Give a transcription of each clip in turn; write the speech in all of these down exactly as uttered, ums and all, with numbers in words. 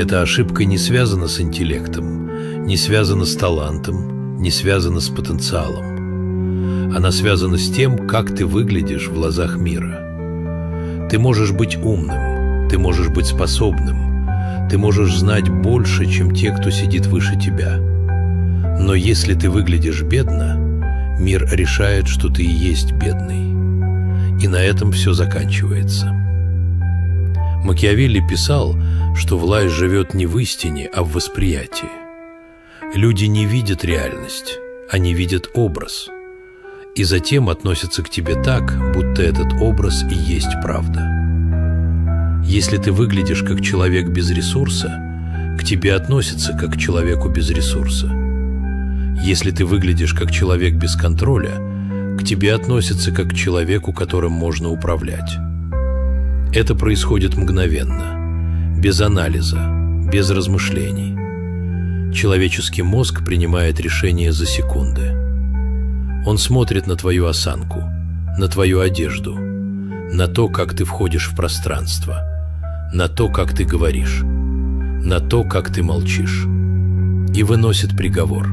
Эта ошибка не связана с интеллектом, не связана с талантом, не связана с потенциалом. Она связана с тем, как ты выглядишь в глазах мира. Ты можешь быть умным, ты можешь быть способным, ты можешь знать больше, чем те, кто сидит выше тебя. Но если ты выглядишь бедно, мир решает, что ты и есть бедный. И на этом все заканчивается. Макиавелли писал, что власть живет не в истине, а в восприятии. Люди не видят реальность, они видят образ. И затем относятся к тебе так, будто этот образ и есть правда. Если ты выглядишь как человек без ресурса, к тебе относятся как к человеку без ресурса. Если ты выглядишь как человек без контроля, к тебе относятся как к человеку, которым можно управлять. Это происходит мгновенно, без анализа, без размышлений. Человеческий мозг принимает решения за секунды. Он смотрит на твою осанку, на твою одежду, на то, как ты входишь в пространство, на то, как ты говоришь, на то, как ты молчишь, и выносит приговор.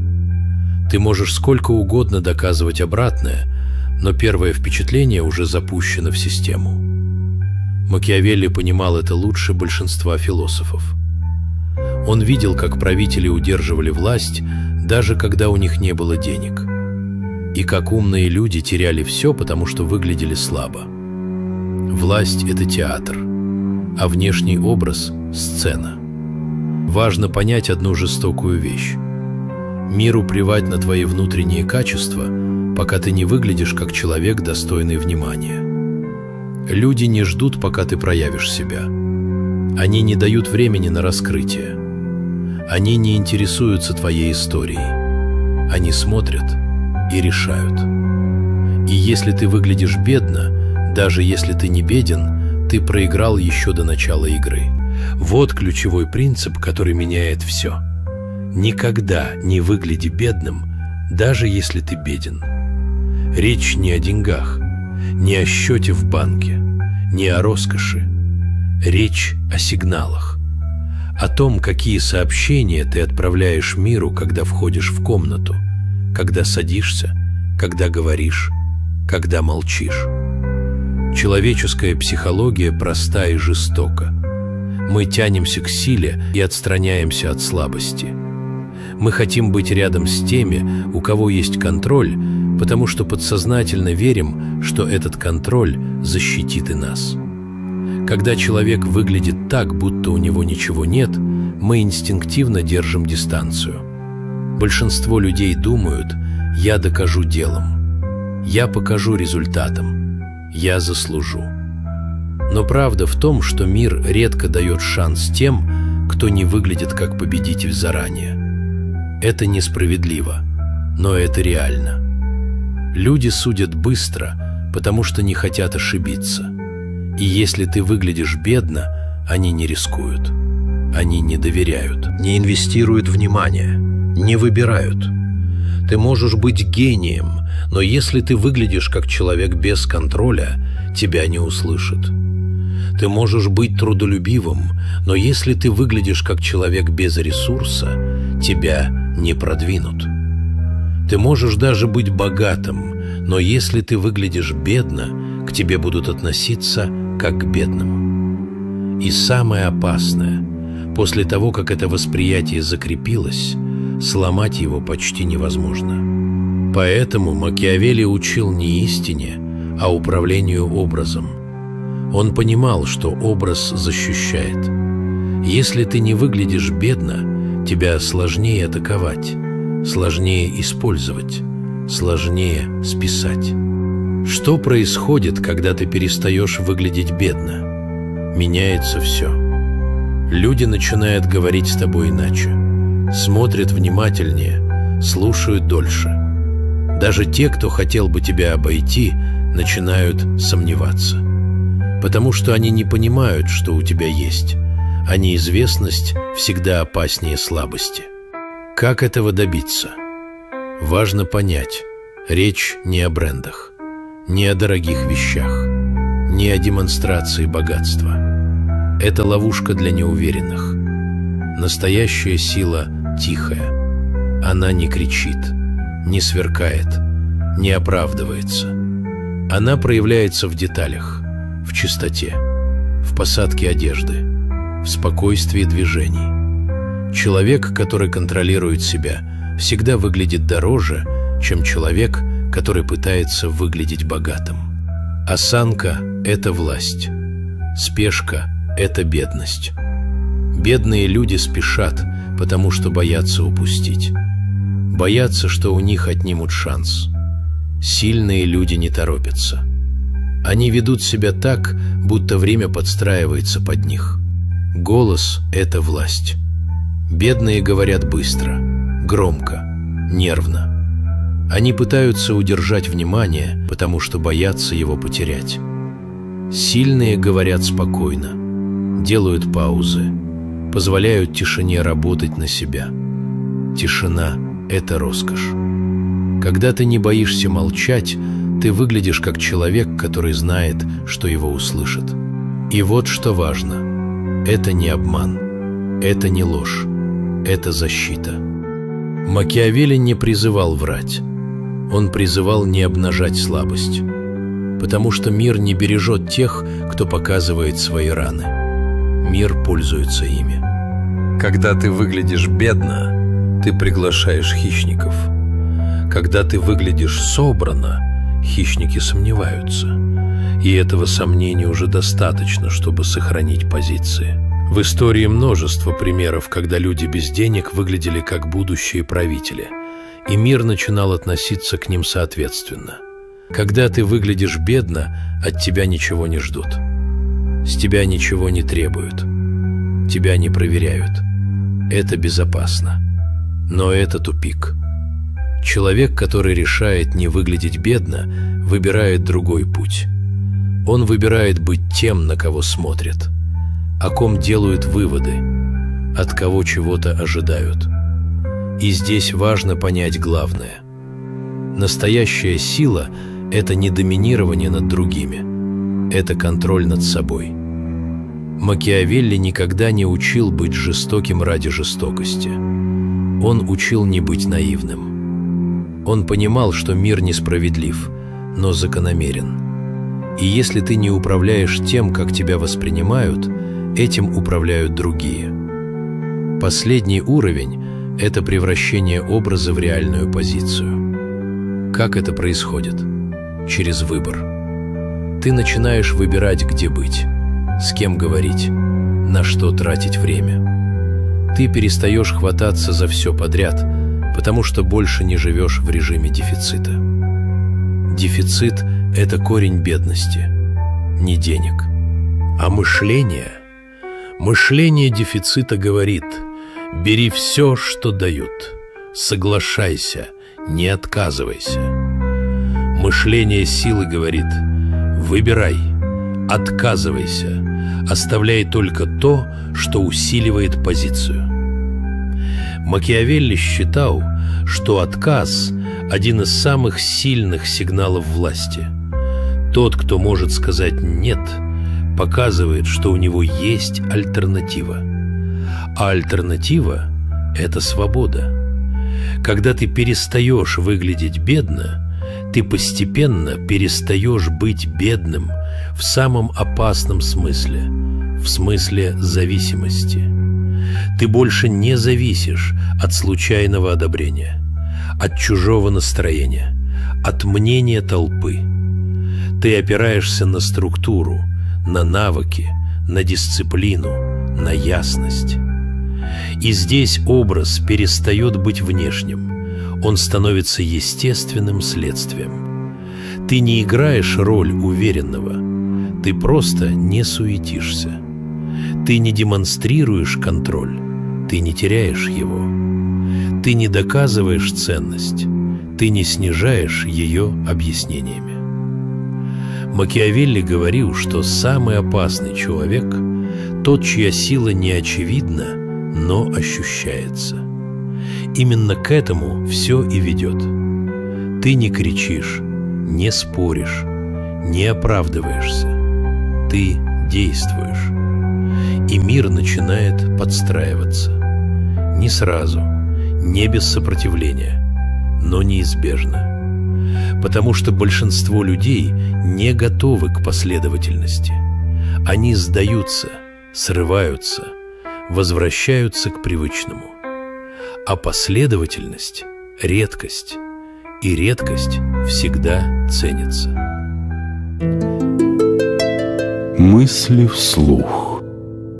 Ты можешь сколько угодно доказывать обратное, но первое впечатление уже запущено в систему. Макиавелли понимал это лучше большинства философов. Он видел, как правители удерживали власть, даже когда у них не было денег. И как умные люди теряли все, потому что выглядели слабо. Власть – это театр, а внешний образ – сцена. Важно понять одну жестокую вещь. Миру плевать на твои внутренние качества, пока ты не выглядишь как человек, достойный внимания. Люди не ждут, пока ты проявишь себя. Они не дают времени на раскрытие. Они не интересуются твоей историей. Они смотрят и решают. И если ты выглядишь бедно, даже если ты не беден, ты проиграл еще до начала игры. Вот ключевой принцип, который меняет все. Никогда не выгляди бедным, даже если ты беден. Речь не о деньгах, не о счете в банке, не о роскоши. Речь о сигналах. О том, какие сообщения ты отправляешь миру, когда входишь в комнату, когда садишься, когда говоришь, когда молчишь. Человеческая психология проста и жестока. Мы тянемся к силе и отстраняемся от слабости. Мы хотим быть рядом с теми, у кого есть контроль, потому что подсознательно верим, что этот контроль защитит и нас. Когда человек выглядит так, будто у него ничего нет, мы инстинктивно держим дистанцию. Большинство людей думают: «Я докажу делом, я покажу результатом, я заслужу». Но правда в том, что мир редко дает шанс тем, кто не выглядит как победитель заранее. Это несправедливо, но это реально. Люди судят быстро, потому что не хотят ошибиться. И если ты выглядишь бедно, они не рискуют. Они не доверяют, не инвестируют внимание, не выбирают. Ты можешь быть гением, но если ты выглядишь как человек без контроля, тебя не услышат. Ты можешь быть трудолюбивым, но если ты выглядишь как человек без ресурса, тебя не продвинут. Ты можешь даже быть богатым, но если ты выглядишь бедно, к тебе будут относиться как к бедному. И самое опасное, после того, как это восприятие закрепилось, сломать его почти невозможно. Поэтому Макиавелли учил не истине, а управлению образом. Он понимал, что образ защищает. Если ты не выглядишь бедно, тебя сложнее атаковать, сложнее использовать, сложнее списать. Что происходит, когда ты перестаешь выглядеть бедно? Меняется все. Люди начинают говорить с тобой иначе, смотрят внимательнее, слушают дольше. Даже те, кто хотел бы тебя обойти, начинают сомневаться. Потому что они не понимают, что у тебя есть, а неизвестность всегда опаснее слабости. Как этого добиться? Важно понять, речь не о брендах, не о дорогих вещах, не о демонстрации богатства. Это ловушка для неуверенных. Настоящая сила тихая. Она не кричит, не сверкает, не оправдывается. Она проявляется в деталях, в чистоте, в посадке одежды, в спокойствии движений. Человек, который контролирует себя, всегда выглядит дороже, чем человек, который пытается выглядеть богатым. Осанка – это власть. Спешка – это бедность. Бедные люди спешат, потому что боятся упустить. Боятся, что у них отнимут шанс. Сильные люди не торопятся. Они ведут себя так, будто время подстраивается под них. Голос – это власть. Бедные говорят быстро, громко, нервно. Они пытаются удержать внимание, потому что боятся его потерять. Сильные говорят спокойно, делают паузы, позволяют тишине работать на себя. Тишина – это роскошь. Когда ты не боишься молчать, ты выглядишь как человек, который знает, что его услышат. И вот что важно – это не обман, это не ложь, это защита. Макиавелли не призывал врать. Он призывал не обнажать слабость, потому что мир не бережет тех, кто показывает свои раны. Мир пользуется ими. Когда ты выглядишь бедно, ты приглашаешь хищников. Когда ты выглядишь собранно, хищники сомневаются. И этого сомнения уже достаточно, чтобы сохранить позиции. В истории множество примеров, когда люди без денег выглядели как будущие правители, и мир начинал относиться к ним соответственно. Когда ты выглядишь бедно, от тебя ничего не ждут. С тебя ничего не требуют. Тебя не проверяют. Это безопасно. Но это тупик. Человек, который решает не выглядеть бедно, выбирает другой путь. Он выбирает быть тем, на кого смотрят, о ком делают выводы, от кого чего-то ожидают. И здесь важно понять главное. Настоящая сила – это не доминирование над другими, это контроль над собой. Макиавелли никогда не учил быть жестоким ради жестокости. Он учил не быть наивным. Он понимал, что мир несправедлив, но закономерен. И если ты не управляешь тем, как тебя воспринимают, этим управляют другие. Последний уровень – это превращение образа в реальную позицию. Как это происходит? Через выбор. Ты начинаешь выбирать, где быть, с кем говорить, на что тратить время. Ты перестаешь хвататься за все подряд, потому что больше не живешь в режиме дефицита. Дефицит – это корень бедности, не денег. А мышление? Мышление дефицита говорит: бери все, что дают, соглашайся, не отказывайся. Мышление силы говорит: выбирай, отказывайся, оставляй только то, что усиливает позицию. Макиавелли считал, что отказ – один из самых сильных сигналов власти. Тот, кто может сказать «нет», показывает, что у него есть альтернатива. А альтернатива – это свобода. Когда ты перестаешь выглядеть бедно, ты постепенно перестаешь быть бедным в самом опасном смысле, в смысле зависимости. Ты больше не зависишь от случайного одобрения, от чужого настроения, от мнения толпы. Ты опираешься на структуру, на навыки, на дисциплину, на ясность. И здесь образ перестает быть внешним, он становится естественным следствием. Ты не играешь роль уверенного, ты просто не суетишься. Ты не демонстрируешь контроль, ты не теряешь его. Ты не доказываешь ценность, ты не снижаешь ее объяснениями. Макиавелли говорил, что самый опасный человек – тот, чья сила не очевидна, но ощущается. Именно к этому все и ведет. Ты не кричишь, не споришь, не оправдываешься. Ты действуешь. И мир начинает подстраиваться. Не сразу, не без сопротивления, но неизбежно. Потому что большинство людей не готовы к последовательности. Они сдаются, срываются, возвращаются к привычному. А последовательность – редкость, и редкость всегда ценится. Мысли вслух.